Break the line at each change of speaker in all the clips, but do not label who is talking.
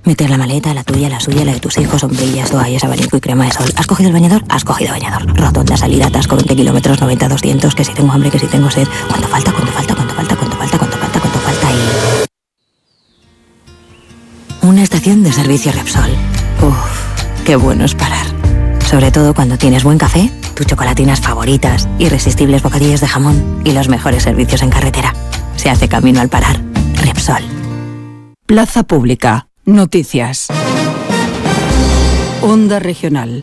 Meter la maleta, la tuya, la suya, la de tus hijos, sombrillas, toallas, abanico y crema de sol. ¿Has cogido el bañador? Has cogido bañador. Rotonda, salida, atasco, 20 kilómetros, 90, 200, que si tengo hambre, que si tengo sed. ¿Cuánto falta? Y... una estación de servicio Repsol. Uf, qué bueno es parar. Sobre todo cuando tienes buen café, tus chocolatinas favoritas, irresistibles bocadillos de jamón y los mejores servicios en carretera. Se hace camino al parar. Repsol.
Plaza Pública. Noticias. Onda Regional.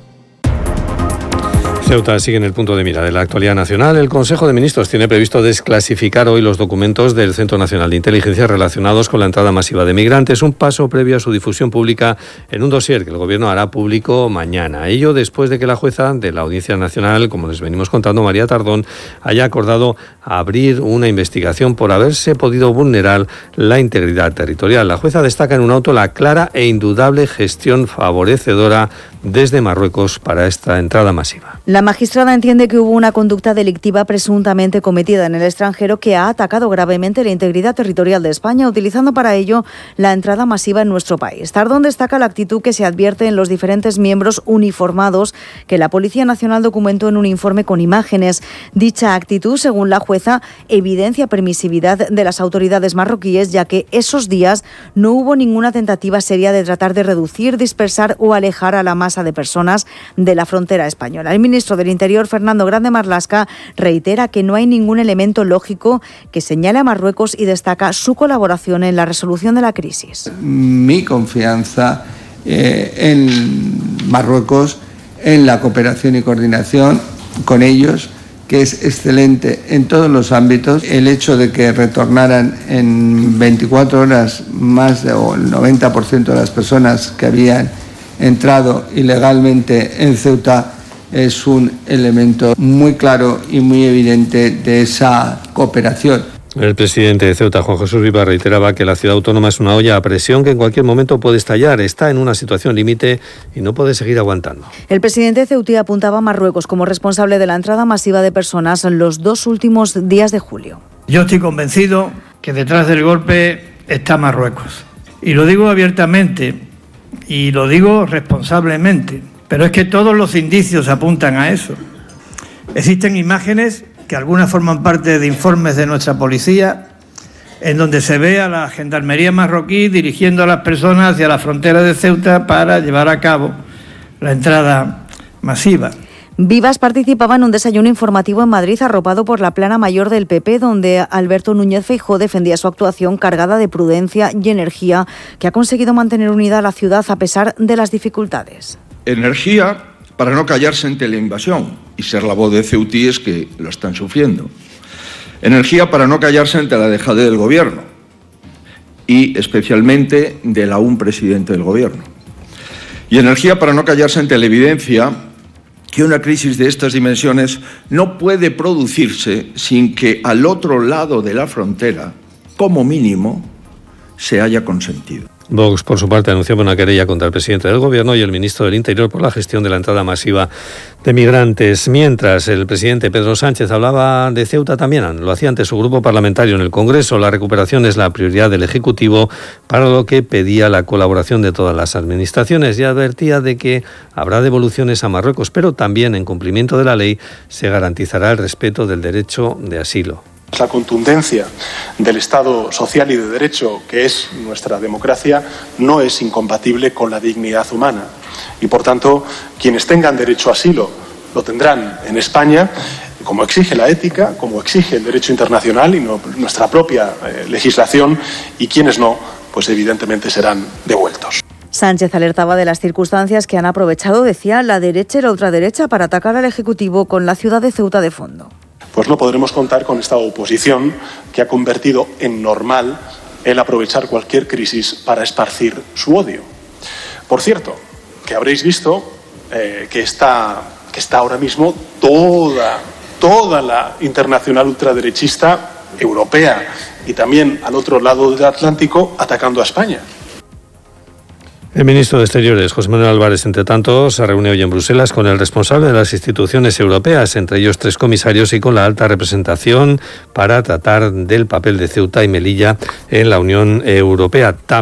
Ceuta sigue en el punto de mira de la actualidad nacional. El Consejo de Ministros tiene previsto desclasificar hoy los documentos del Centro Nacional de Inteligencia relacionados con la entrada masiva de migrantes, un paso previo a su difusión pública en un dossier que el Gobierno hará público mañana. Ello después de que la jueza de la Audiencia Nacional, como les venimos contando, María Tardón, haya acordado abrir una investigación por haberse podido vulnerar la integridad territorial. La jueza destaca en un auto la clara e indudable gestión favorecedora desde Marruecos para esta entrada masiva.
La magistrada entiende que hubo una conducta delictiva presuntamente cometida en el extranjero que ha atacado gravemente la integridad territorial de España, utilizando para ello la entrada masiva en nuestro país. Tardón destaca la actitud que se advierte en los diferentes miembros uniformados que la Policía Nacional documentó en un informe con imágenes. Dicha actitud, según la jueza, evidencia permisividad de las autoridades marroquíes, ya que esos días no hubo ninguna tentativa seria de tratar de reducir, dispersar o alejar a la masa de personas de la frontera española. El ministro del Interior, Fernando Grande Marlaska, reitera que no hay ningún elemento lógico que señale a Marruecos y destaca su colaboración en la resolución de la crisis.
Mi confianza en Marruecos, en la cooperación y coordinación con ellos, que es excelente en todos los ámbitos. El hecho de que retornaran en 24 horas más del 90% de las personas que habían entrado ilegalmente en Ceuta es un elemento muy claro y muy evidente de esa cooperación.
El presidente de Ceuta, Juan Jesús Viva, reiteraba que la ciudad autónoma es una olla a presión que en cualquier momento puede estallar. Está en una situación límite y no puede seguir aguantando.
El presidente ceutí apuntaba a Marruecos como responsable de la entrada masiva de personas en los 2 últimos días de julio.
Yo estoy convencido que detrás del golpe está Marruecos. Y lo digo abiertamente y lo digo responsablemente. Pero es que todos los indicios apuntan a eso. Existen imágenes que algunas forman parte de informes de nuestra policía, en donde se ve a la gendarmería marroquí dirigiendo a las personas hacia la frontera de Ceuta para llevar a cabo la entrada masiva.
Vivas participaba en un desayuno informativo en Madrid arropado por la plana mayor del PP, donde Alberto Núñez Feijóo defendía su actuación cargada de prudencia y energía que ha conseguido mantener unida a la ciudad a pesar de las dificultades.
Energía para no callarse ante la invasión y ser la voz de ceutíes que lo están sufriendo. Energía para no callarse ante la dejadez del gobierno y especialmente del aún presidente del gobierno. Y energía para no callarse ante la evidencia que una crisis de estas dimensiones no puede producirse sin que al otro lado de la frontera, como mínimo, se haya consentido.
Vox, por su parte, anunció una querella contra el presidente del Gobierno y el ministro del Interior por la gestión de la entrada masiva de migrantes. Mientras, el presidente Pedro Sánchez hablaba de Ceuta también, lo hacía ante su grupo parlamentario en el Congreso. La recuperación es la prioridad del Ejecutivo, para lo que pedía la colaboración de todas las administraciones y advertía de que habrá devoluciones a Marruecos, pero también, en cumplimiento de la ley, se garantizará el respeto del derecho de asilo.
La contundencia del Estado social y de derecho, que es nuestra democracia, no es incompatible con la dignidad humana. Y, por tanto, quienes tengan derecho a asilo lo tendrán en España, como exige la ética, como exige el derecho internacional y nuestra propia legislación, y quienes no, pues evidentemente serán devueltos.
Sánchez alertaba de las circunstancias que han aprovechado, decía, la derecha y la ultraderecha para atacar al Ejecutivo con la ciudad de Ceuta de fondo.
Pues no podremos contar con esta oposición que ha convertido en normal el aprovechar cualquier crisis para esparcir su odio. Por cierto, que habréis visto que está ahora mismo toda la internacional ultraderechista europea y también al otro lado del Atlántico atacando a España.
El ministro de Exteriores, José Manuel Álvarez, entre tanto, se reunió hoy en Bruselas con el responsable de las instituciones europeas, entre ellos 3 comisarios, y con la alta representación para tratar del papel de Ceuta y Melilla en la Unión Europea.